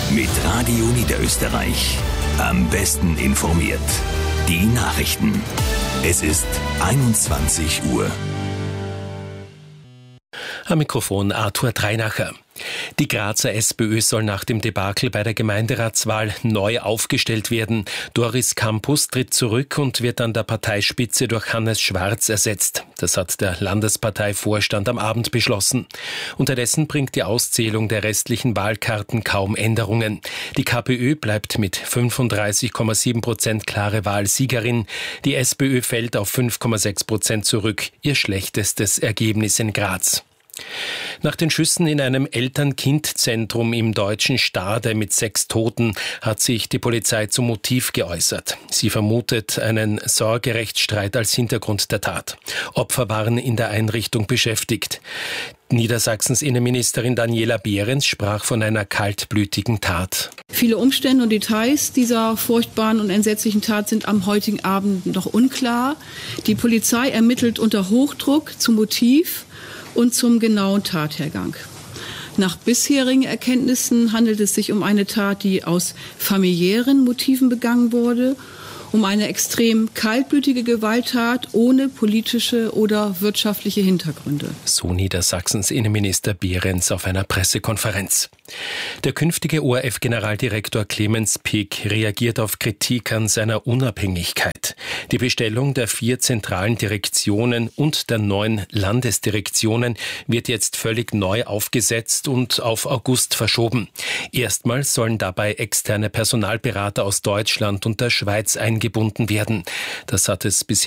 Mit Radio Niederösterreich. Am besten informiert. Die Nachrichten. Es ist 21 Uhr. Am Mikrofon Arthur Dreinacher. Die Grazer SPÖ soll nach dem Debakel bei der Gemeinderatswahl neu aufgestellt werden. Doris Campus tritt zurück und wird an der Parteispitze durch Hannes Schwarz ersetzt. Das hat der Landesparteivorstand am Abend beschlossen. Unterdessen bringt die Auszählung der restlichen Wahlkarten kaum Änderungen. Die KPÖ bleibt mit 35,7% klare Wahlsiegerin. Die SPÖ fällt auf 5,6% zurück, ihr schlechtestes Ergebnis in Graz. Nach den Schüssen in einem Eltern-Kind-Zentrum im deutschen Stade mit 6 Toten hat sich die Polizei zum Motiv geäußert. Sie vermutet einen Sorgerechtsstreit als Hintergrund der Tat. Opfer waren in der Einrichtung beschäftigt. Niedersachsens Innenministerin Daniela Behrens sprach von einer kaltblütigen Tat. Viele Umstände und Details dieser furchtbaren und entsetzlichen Tat sind am heutigen Abend noch unklar. Die Polizei ermittelt unter Hochdruck zum Motiv und zum genauen Tathergang. Nach bisherigen Erkenntnissen handelt es sich um eine Tat, die aus familiären Motiven begangen wurde, um eine extrem kaltblütige Gewalttat ohne politische oder wirtschaftliche Hintergründe. So Niedersachsens Innenminister Behrens auf einer Pressekonferenz. Der künftige ORF-Generaldirektor Clemens Pick reagiert auf Kritik an seiner Unabhängigkeit. Die Bestellung der 4 zentralen Direktionen und der 9 Landesdirektionen wird jetzt völlig neu aufgesetzt und auf August verschoben. Erstmals sollen dabei externe Personalberater aus Deutschland und der Schweiz eingebunden werden. Das hat es bisher